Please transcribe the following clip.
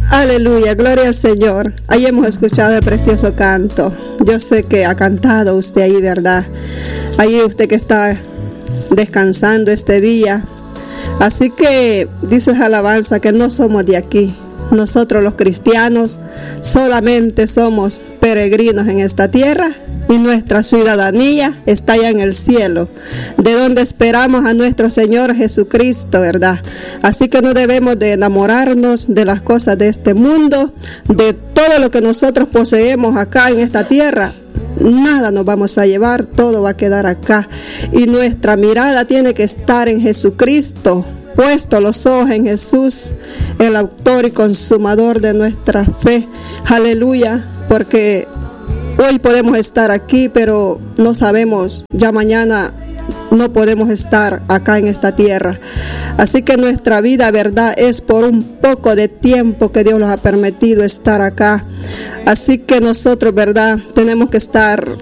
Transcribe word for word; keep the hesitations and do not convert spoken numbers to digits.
Aleluya, gloria al Señor. Ahí hemos escuchado el precioso canto. Yo sé que ha cantado usted ahí, ¿verdad? Ahí usted que está descansando este día. Así que dice esa alabanza que no somos de aquí. Nosotros los cristianos solamente somos peregrinos en esta tierra y nuestra ciudadanía está allá en el cielo, de donde esperamos a nuestro Señor Jesucristo, ¿verdad? Así que no debemos de enamorarnos de las cosas de este mundo, de todo lo que nosotros poseemos acá en esta tierra. Nada nos vamos a llevar, todo va a quedar acá. Y nuestra mirada tiene que estar en Jesucristo, puesto los ojos en Jesús, el autor y consumador de nuestra fe. Aleluya, porque hoy podemos estar aquí, pero no sabemos, ya mañana no podemos estar acá en esta tierra. Así que nuestra vida, verdad, es por un poco de tiempo que Dios nos ha permitido estar acá. Así que nosotros, verdad, tenemos que estar